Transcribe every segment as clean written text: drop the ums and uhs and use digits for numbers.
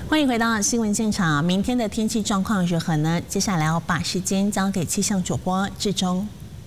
欢迎回到新闻现场。明天的天气状况如何呢？接下来要把时间交给气象主播志忠。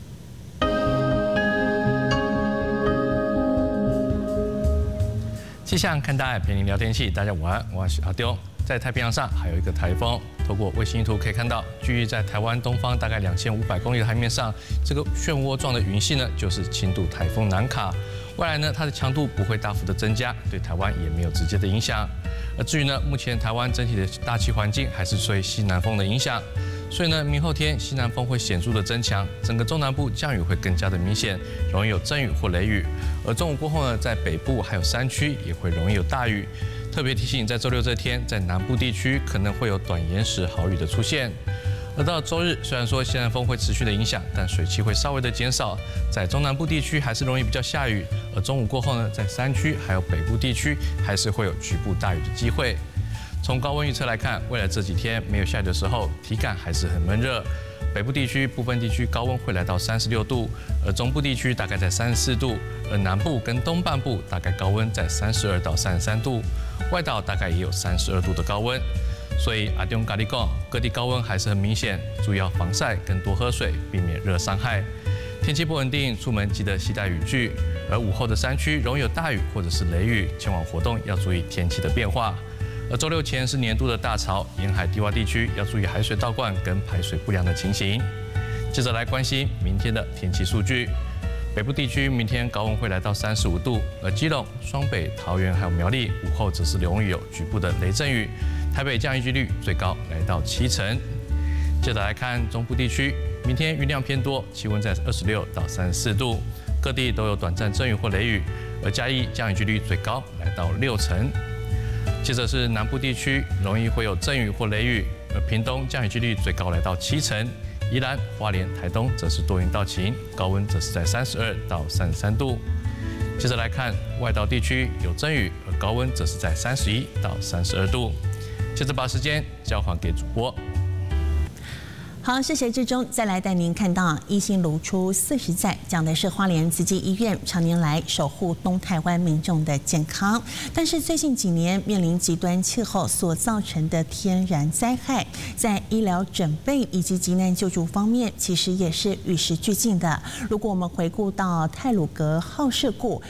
气象看大爱陪您聊天气，大家午安，我是阿丢。在太平洋上还有一个台风，透过卫星图可以看到，居于在台湾东方大概2500公里的海面上，这个漩涡状的云系呢，就是轻度台风南卡。未来呢，它的强度不会大幅的增加，对台湾也没有直接的影响。而至于呢，目前台湾整体的大气环境还是受西南风的影响，所以呢，明后天西南风会显著的增强，整个中南部降雨会更加的明显，容易有阵雨或雷雨。而中午过后呢，在北部还有山区也会容易有大雨。特别提醒，在周六这天，在南部地区可能会有短延时豪雨的出现。而到周日，虽然说西南风会持续的影响，但水汽会稍微的减少，在中南部地区还是容易比较下雨。而中午过后呢，在山区还有北部地区还是会有局部大雨的机会。从高温预测来看，未来这几天没有下雨的时候，体感还是很闷热。北部地区部分地区高温会来到36度，而中部地区大概在34度，而南部跟东半部大概高温在32到33度，外岛大概也有32度的高温。所以阿中咖喱讲，各地高温还是很明显，注意要防晒跟多喝水，避免热伤害。天气不稳定，出门记得携带雨具。而午后的山区容易有大雨或者是雷雨，前往活动要注意天气的变化。而周六前是年度的大潮，沿海低洼地区要注意海水倒灌跟排水不良的情形。接着来关心明天的天气数据。北部地区明天高温会来到35度，而基隆、双北、桃园还有苗栗午后则是容易有局部的雷阵雨。台北降雨几率最高来到70%。接着来看中部地区，明天云量偏多，气温在26到34度，各地都有短暂阵雨或雷雨，而嘉义降雨几率最高来到60%。接着是南部地区，容易会有阵雨或雷雨，而屏东降雨几率最高来到70%。宜兰、花莲、台东则是多云到晴，高温则是在32到33度。接着来看外岛地区有阵雨，而高温则是在31到32度。接着把时间交还给主播。 好，谢谢志忠。再来带您看到一心炉出40载，讲的是花莲慈济医院常年来守护东台湾民众的健康，但是最近几年面临极端气候所造成的天然灾害，在医疗准备以及急难救助方面，其实也是与时俱进的。如果我们回顾到太鲁阁号事故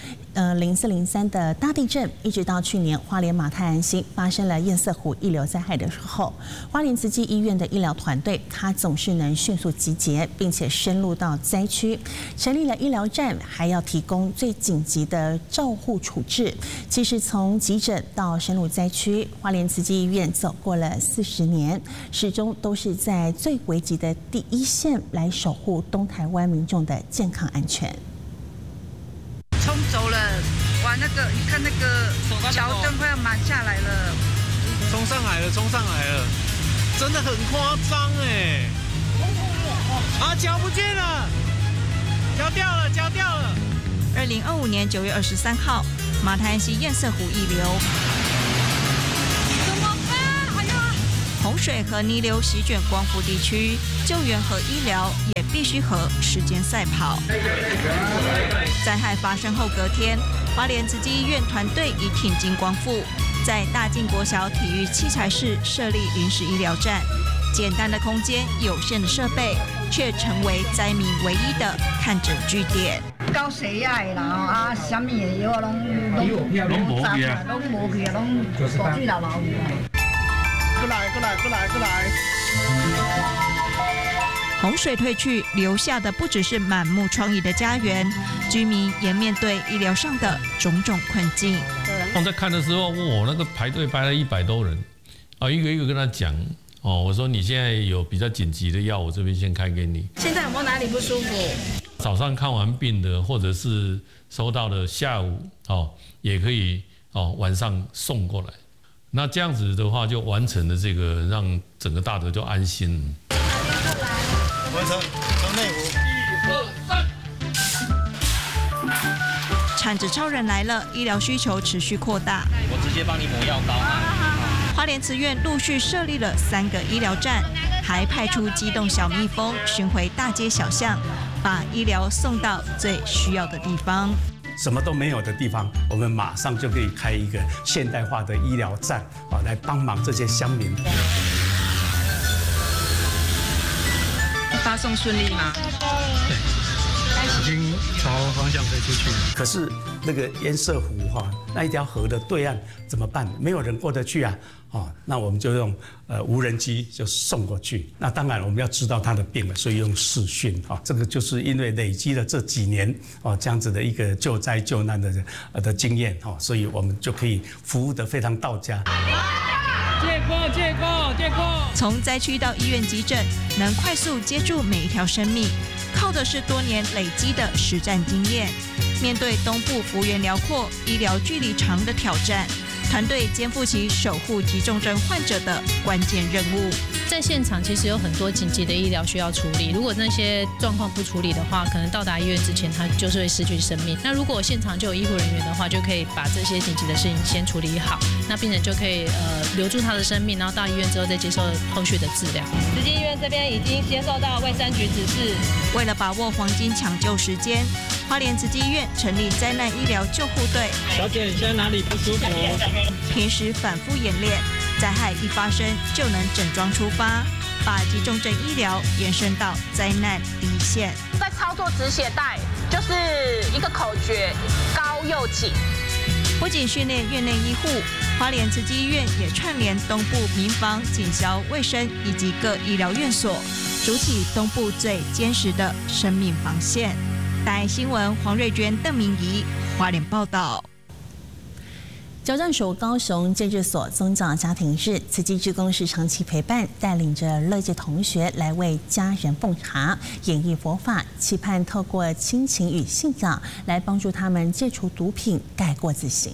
，0403的大地震，一直到去年花莲马太安心发生了堰塞湖溢流灾害的时候，花莲慈济医院的医疗团队，它总是能迅速集结，并且深入到灾区，成立了医疗站，还要提供最紧急的照护处置。其实从急诊到深入灾区，花莲慈济医院走过了40年，始终都是在最危急的第一线来守护东台湾民众的健康安全。 冲走了，哇！那个你看那个桥墩快要满下来了， 冲上来了，真的很夸张哎！啊，桥不见了，桥掉了。 2025年9月23号，马太安溪堰塞湖溢流， 怎么办？哎呀！ 洪水和泥流席卷光复地区，救援和医疗也必须和时间赛跑。灾害发生后隔天，花莲慈济医院团队已挺进光复，在大靖国小体育器材室设立临时医疗站。简单的空间、有限的设备，却成为灾民唯一的看诊据点。 高血压的啦，啊，什么的药拢无去啊，拢无去啊，拢大水流去啊。 过来！ 洪水退去，留下的不只是满目疮痍的家园，居民也面对医疗上的种种困境。 我在看的时候，那个排队排了100多人，一个一个跟他讲，我说你现在有比较紧急的药，我这边先开给你。 现在有没有哪里不舒服？ 早上看完病的，或者是收到的下午，也可以晚上送过来。那这样子的话，就完成了这个，让整个大德就安心。 完成，从内湖。 产子超人来了，医疗需求持续扩大。 我直接帮你抹药膏。 花莲慈院陆续设立了3个医疗站，还派出机动小蜜蜂巡回大街小巷，把医疗送到最需要的地方。 什么都没有的地方，我们马上就可以开一个现代化的医疗站啊，来帮忙这些乡民。 发送顺利吗？ 对，已经朝方向飞出去了。 可是那个堰塞湖那一条河的对岸怎么办？没有人过得去啊！那我们就用无人机就送过去。那当然我们要知道他的病了，所以用视讯这个就是因为累积了这几年这样子的一个救灾救难的经验所以我们就可以服务得非常到家。 借过！从灾区到医院急诊，能快速接住每一条生命，靠的是多年累积的实战经验。面对东部幅员辽阔、医疗距离长的挑战，团队肩负起守护急重症患者的关键任务。 在现场其实有很多紧急的医疗需要处理，如果那些状况不处理的话，可能到达医院之前他就是会失去生命。那如果现场就有医护人员的话，就可以把这些紧急的事情先处理好，那病人就可以留住他的生命，然后到医院之后再接受后续的治疗。 慈济医院这边已经接受到卫生局指示， 为了把握黄金抢救时间，花莲慈济医院成立灾难医疗救护队。 小姐，你现在哪里不舒服？ 平时反复演练，灾害一发生就能整装出发，把急重症医疗延伸到灾难第一线。 在操作止血带，就是一个口诀：高又紧。 不仅训练院内医护，花莲慈济医院也串联东部民防、警消、卫生以及各医疗院所，筑起东部最坚实的生命防线。大爱新闻黄瑞娟、邓明仪，花莲报道。 矫正署高雄戒治所宗教家庭日，慈济志工是长期陪伴，带领着乐界同学来为家人奉茶、演绎佛法，期盼透过亲情与信仰来帮助他们戒除毒品、改过自新。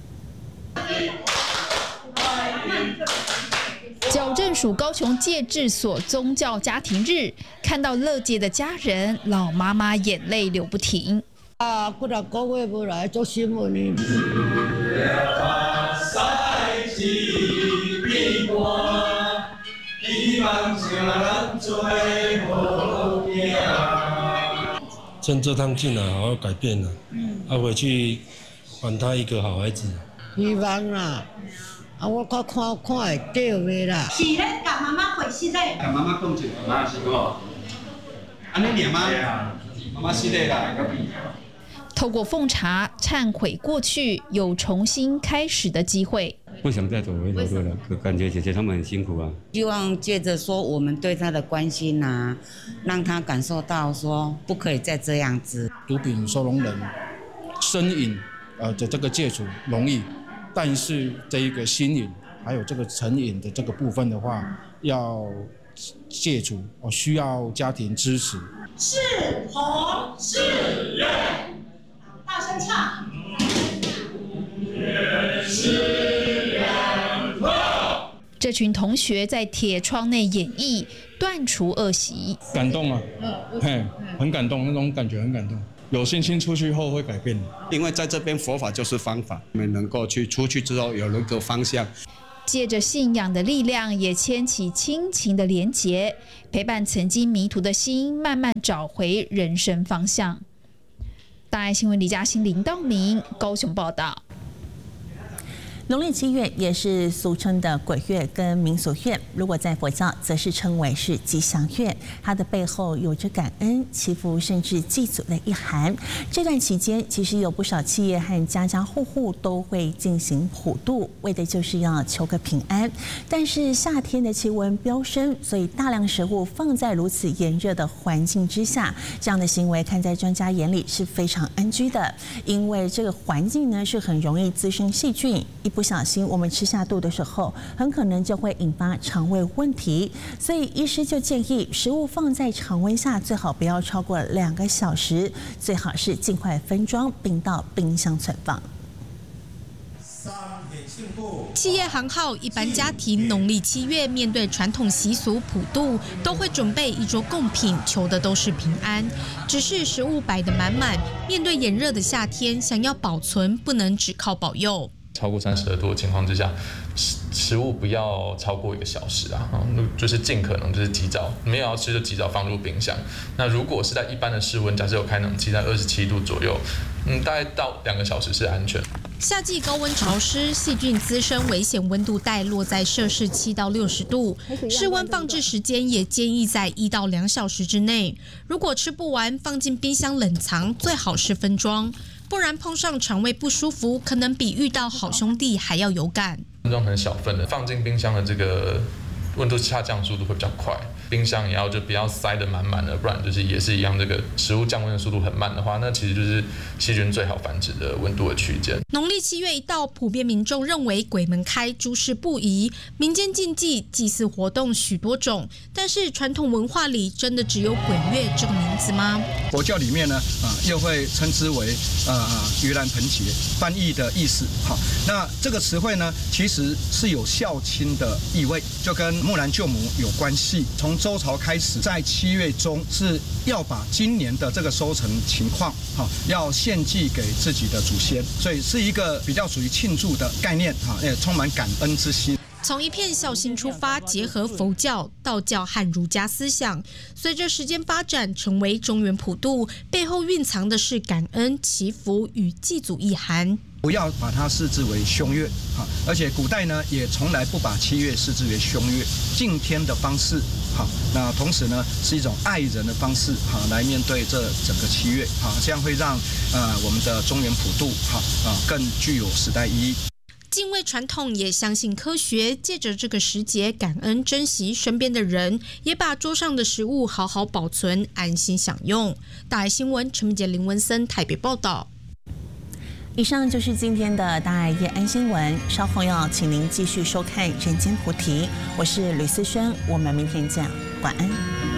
矫正署高雄戒治所宗教家庭日，看到乐界的家人，老妈妈眼泪流不停。 几多个月无来做新闻呢？ 趁这趟进来，好好改变了，回去还他一个好孩子。 希望啦，我看会到的啦。 是咧，甲妈妈回信咧。甲妈妈讲一句，妈妈是个，安尼念吗？妈妈是咧啦。 透过奉茶忏悔过去，有重新开始的机会。 不想再走回头路了，感觉姐姐他们很辛苦啊。 希望借着说我们对他的关心啊，让他感受到说不可以再这样子。 毒品收容人身瘾的这个戒除容易，但是这一个心瘾还有这个成瘾的这个部分的话，要戒除需要家庭支持。 是红是月。大声唱。 这群同学在铁窗内演绎断除恶习， 感动啊，很感动，那种感觉很感动。有信心出去后会改变的， 因为在这边佛法就是方法，我们能够出去之后有一个方向。 借着信仰的力量，也牵起亲情的连结，陪伴曾经迷途的心，慢慢找回人生方向。大爱新闻李嘉欣、林道明高雄报道。 农历7月也是俗称的鬼月跟民俗月，如果在佛教则是称为是吉祥月，它的背后有着感恩、祈福甚至祭祖的意涵。这段期间，其实有不少企业和家家户户都会进行普渡，为的就是要求个平安。但是夏天的气温飙升，所以大量食物放在如此炎热的环境之下，这样的行为看在专家眼里是非常 NG 的，因为这个环境呢是很容易滋生细菌，不小心我们吃下肚的时候，很可能就会引发肠胃问题。所以医师就建议，食物放在常温下最好不要超过2个小时，最好是尽快分装并到冰箱存放。 企业行号一般家庭农历7月面对传统习俗普渡，都会准备一桌贡品，求的都是平安。只是食物摆得满满，面对炎热的夏天，想要保存不能只靠保佑。 超过32度的情况之下，食物不要超过1个小时啊，就是尽可能就是及早没有要吃就及早放入冰箱。那如果是在一般的室温，假设有开冷气在27度左右，大概到2个小时是安全。 夏季高温潮湿，细菌滋生危险温度带落在7到60度，室温放置时间也建议在1到2小时之内。如果吃不完，放进冰箱冷藏，最好是分装，不然碰上肠胃不舒服，可能比遇到好兄弟还要有感。 分装很小份的，放进冰箱的这个温度下降速度会比较快，冰箱也要就不要塞得满满的，不然就是也是一样，这个食物降温的速度很慢的话，那其实就是细菌最好繁殖的温度的区间。 农历7月一到，普遍民众认为鬼门开，诸事不宜，民间禁忌祭祀活动许多种，但是传统文化里真的只有鬼月这个名字吗？ 佛教里面呢，又会称之为盂兰盆节，翻译的意思。好，那这个词汇呢，其实是有孝亲的意味，就跟木兰救母有关系。从周朝开始，在7月中是要把今年的这个收成情况，要献祭给自己的祖先，所以是一个比较属于庆祝的概念，也充满感恩之心。 从一片孝心出发，结合佛教、道教和儒家思想，随着时间发展，成为中元普渡，背后蕴藏的是感恩、祈福与祭祖意涵。 不要把它视之为凶月，而且古代呢也从来不把7月视之为凶月，敬天的方式，那同时呢是一种爱人的方式，来面对这整个7月，这样会让我们的中元普渡更具有时代意义。 敬畏传统，也相信科学，借着这个时节感恩珍惜身边的人，也把桌上的食物好好保存，安心享用。大爱新闻陈明杰、林文森台北报道。 以上就是今天的大爱夜安新闻，稍后要请您继续收看《人间菩提》，我是吕思萱，我们明天见，晚安。